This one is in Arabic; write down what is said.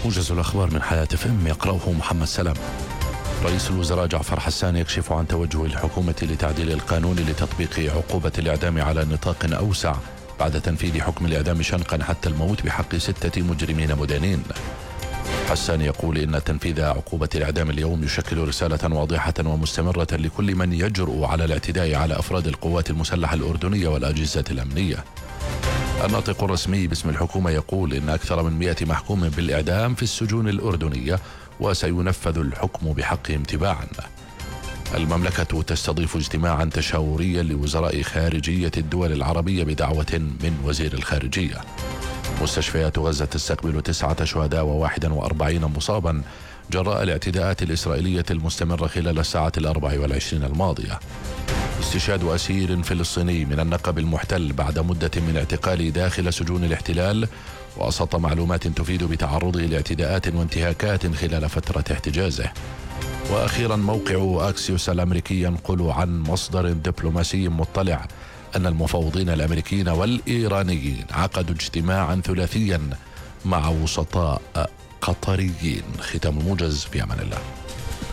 موجز الأخبار من حياة فم يقرأه محمد سلام. رئيس الوزراء جعفر حسان يكشف عن توجه الحكومة لتعديل القانون لتطبيق عقوبة الإعدام على نطاق أوسع بعد تنفيذ حكم الإعدام شنقا حتى الموت بحق 6 مجرمين مدانين. حسان يقول إن تنفيذ عقوبة الإعدام اليوم يشكل رسالة واضحة ومستمرة لكل من يجرؤ على الاعتداء على أفراد القوات المسلحة الأردنية والأجهزة الأمنية. الناطق الرسمي باسم الحكومة يقول إن أكثر من 100 محكوم بالإعدام في السجون الأردنية وسينفذ الحكم بحقهم تباعا. المملكة تستضيف اجتماعا تشاوريا لوزراء خارجية الدول العربية بدعوة من وزير الخارجية. مستشفيات غزة تستقبل 9 شهداء و41 مصابا جراء الاعتداءات الإسرائيلية المستمرة خلال الساعات 24 الماضية. استشهاد أسير فلسطيني من النقب المحتل بعد مدة من اعتقاله داخل سجون الاحتلال، وسط معلومات تفيد بتعرضه لاعتداءات وانتهاكات خلال فترة احتجازه. وأخيرا موقع أكسيوس الأمريكي ينقل عن مصدر دبلوماسي مطلع أن المفاوضين الأمريكيين والإيرانيين عقدوا اجتماعا ثلاثيا مع وسطاء قطريين. ختام الموجز، في أمان الله.